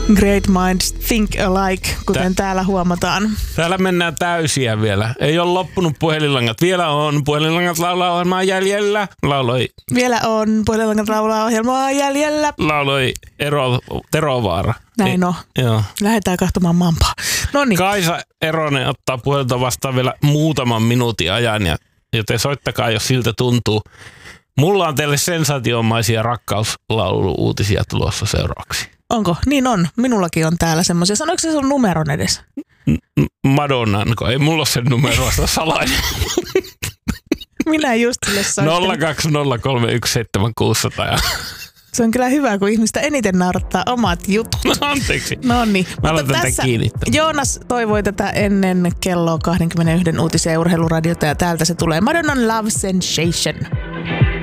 Great minds think alike, kuten täällä huomataan. Täällä mennään täysiä vielä. Ei ole loppunut puhelinlangat. Vielä on puhelinlangat laulaa ohjelmaa jäljellä. Lauloi. Vielä on puhelinlangat laulaa ohjelmaa jäljellä. Lauloi Terovaara. Näin on. Joo. Lähdetään katsomaan Mampaa. Noniin. Kaisa Eronen ottaa puhelinta vastaan vielä muutaman minuutin ajan, joten soittakaa, jos siltä tuntuu. Mulla on teille sensaatiomaisia rakkauslaulu-uutisia tulossa seuraavaksi. Onko? Niin on. Minullakin on täällä semmoisia. Sanoiko se sun numeron edes? Madonnanko? Ei mulla ole sen numeroista salainen. Minä just sille soittelin. 020317600. Se on kyllä hyvä, kun ihmistä eniten naurattaa omat jutut. No anteeksi. No niin. Mä laitan tämän kiinni. Joonas toivoi tätä ennen kello 21 uutisia ja urheiluradiota ja täältä se tulee. Madonnan Love Sensation.